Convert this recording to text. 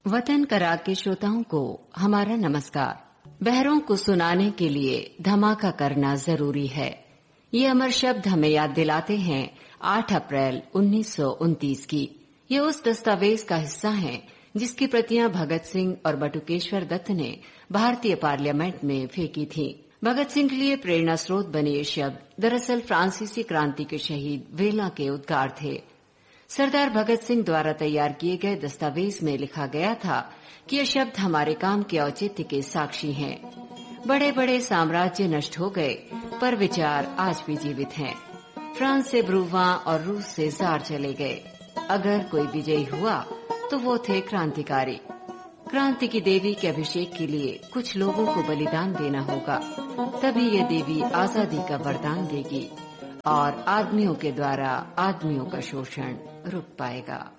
वतन करार के श्रोताओं को हमारा नमस्कार। बहरों को सुनाने के लिए धमाका करना जरूरी है, ये अमर शब्द हमें याद दिलाते हैं 8 अप्रैल 1929 की। ये उस दस्तावेज का हिस्सा है जिसकी प्रतियां भगत सिंह और बटुकेश्वर दत्त ने भारतीय पार्लियामेंट में फेंकी थी। भगत सिंह के लिए प्रेरणा स्रोत बने ये शब्द दरअसल फ्रांसीसी क्रांति के शहीद वेला के उद्गार थे। सरदार भगत सिंह द्वारा तैयार किए गए दस्तावेज में लिखा गया था कि ये शब्द हमारे काम के औचित्य के साक्षी हैं। बड़े बड़े साम्राज्य नष्ट हो गए पर विचार आज भी जीवित हैं। फ्रांस से ब्रूवा और रूस से जार चले गए। अगर कोई विजयी हुआ तो वो थे क्रांतिकारी। क्रांति की देवी के अभिषेक के लिए कुछ लोगों को बलिदान देना होगा, तभी ये देवी आजादी का वरदान देगी और आदमियों के द्वारा आदमियों का शोषण रुक पाएगा।